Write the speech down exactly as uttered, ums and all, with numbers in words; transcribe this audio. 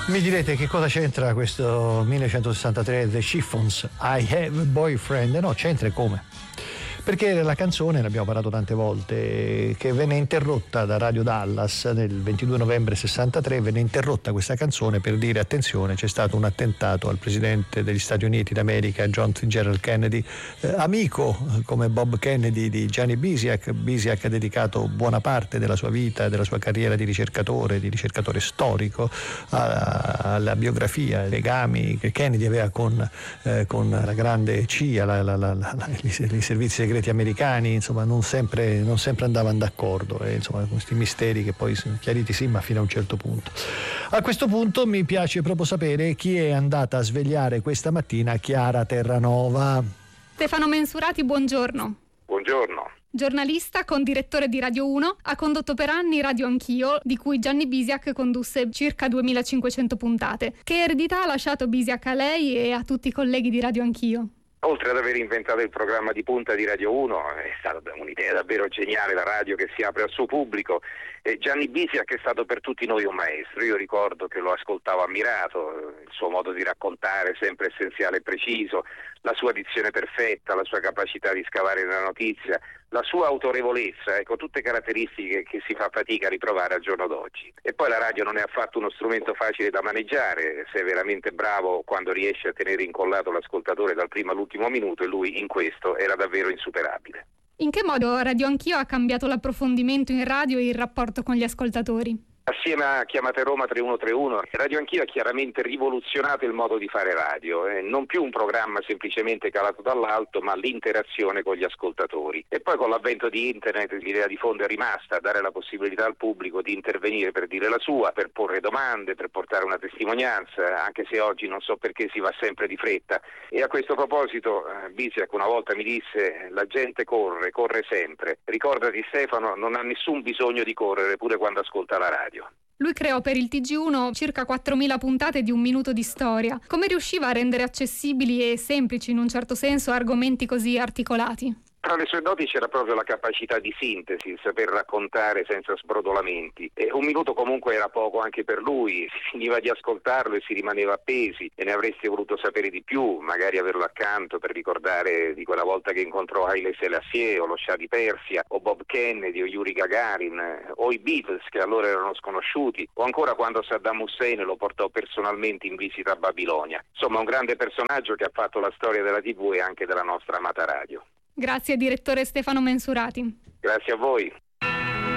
Mi direte che cosa c'entra questo millenovecentosessantatré The Chiffons, I Have a Boyfriend? No, c'entra e come? Perché la canzone, ne abbiamo parlato tante volte, che venne interrotta da Radio Dallas nel ventidue novembre sessantatré, venne interrotta questa canzone per dire attenzione, c'è stato un attentato al presidente degli Stati Uniti d'America, John Fitzgerald Kennedy, eh, amico come Bob Kennedy di Gianni Bisiak. Bisiak ha dedicato buona parte della sua vita e della sua carriera di ricercatore, di ricercatore storico, a, alla biografia, ai legami che Kennedy aveva con, eh, con la grande C I A, la, la, la, la, i, i servizi segreti americani, insomma non sempre, non sempre andavano d'accordo, e insomma questi misteri che poi sono chiariti sì, ma fino a un certo punto. A questo punto mi piace proprio sapere chi è andata a svegliare questa mattina Chiara Terranova. Stefano Mensurati, buongiorno. Buongiorno. Giornalista, condirettore di Radio uno, ha condotto per anni Radio Anch'io, di cui Gianni Bisiak condusse circa duemilacinquecento puntate. Che eredità ha lasciato Bisiak a lei e a tutti i colleghi di Radio Anch'io? Oltre ad aver inventato il programma di punta di Radio uno, è stata un'idea davvero geniale la radio che si apre al suo pubblico. E Gianni Bisiak è stato per tutti noi un maestro. Io ricordo che lo ascoltavo ammirato, il suo modo di raccontare sempre essenziale e preciso, la sua dizione perfetta, la sua capacità di scavare nella notizia, la sua autorevolezza, ecco, tutte caratteristiche che si fa fatica a ritrovare al giorno d'oggi. E poi la radio non è affatto uno strumento facile da maneggiare, sei veramente bravo quando riesci a tenere incollato l'ascoltatore dal primo all'ultimo minuto, e lui in questo era davvero insuperabile. In che modo Radio Anch'io ha cambiato l'approfondimento in radio e il rapporto con gli ascoltatori? Assieme a Chiamate Roma tre uno tre uno, Radio Anch'io ha chiaramente rivoluzionato il modo di fare radio, eh, non più un programma semplicemente calato dall'alto, ma l'interazione con gli ascoltatori. E poi con l'avvento di internet l'idea di fondo è rimasta, dare la possibilità al pubblico di intervenire per dire la sua, per porre domande, per portare una testimonianza, anche se oggi non so perché si va sempre di fretta. E a questo proposito eh, Bisiak una volta mi disse: la gente corre, corre sempre. Ricordati Stefano, non ha nessun bisogno di correre pure quando ascolta la radio. Lui creò per il T G uno circa quattromila puntate di un minuto di storia. Come riusciva a rendere accessibili e semplici in un certo senso argomenti così articolati? Tra le sue doti c'era proprio la capacità di sintesi, il saper raccontare senza sbrodolamenti. E un minuto comunque era poco anche per lui, si finiva di ascoltarlo e si rimaneva appesi, e ne avresti voluto sapere di più, magari averlo accanto per ricordare di quella volta che incontrò Haile Selassie o lo Shah di Persia o Bob Kennedy o Yuri Gagarin o i Beatles che allora erano sconosciuti, o ancora quando Saddam Hussein lo portò personalmente in visita a Babilonia. Insomma, un grande personaggio che ha fatto la storia della tivù e anche della nostra amata radio. Grazie direttore Stefano Mensurati. Grazie a voi.